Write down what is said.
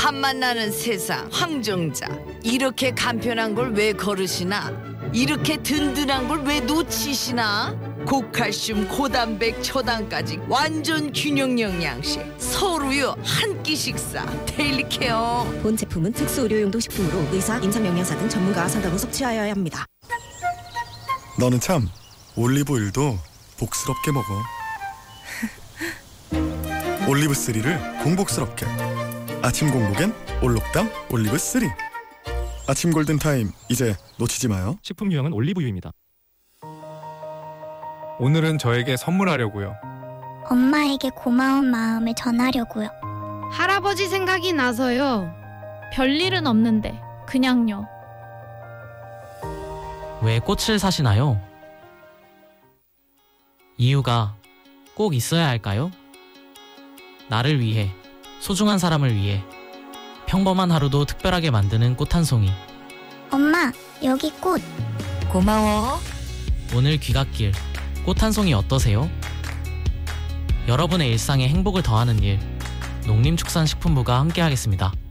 밥맛 나는 세상 황정자. 이렇게 간편한 걸 왜 거르시나? 이렇게 든든한 걸 왜 놓치시나? 고칼슘 고단백 초당까지 완전 균형 영양식 서울우유 한 끼 식사 데일리 케어. 본 제품은 특수 의료용도 식품으로 의사, 임상영양사 등 전문가와 상담 후 섭취하여야 합니다. 너는 참 올리브오일도 복스럽게 먹어. 올리브3를 공복스럽게. 아침 공복엔 올록당 올리브3. 아침 골든타임 이제 놓치지 마요. 식품 유형은 올리브유입니다. 오늘은 저에게 선물하려고요. 엄마에게 고마운 마음을 전하려고요. 할아버지 생각이 나서요. 별일은 없는데 그냥요. 왜 꽃을 사시나요? 이유가 꼭 있어야 할까요? 나를 위해, 소중한 사람을 위해 평범한 하루도 특별하게 만드는 꽃 한 송이. 엄마, 여기 꽃. 고마워. 오늘 귀갓길 꽃 한 송이 어떠세요? 여러분의 일상에 행복을 더하는 일, 농림축산식품부가 함께하겠습니다.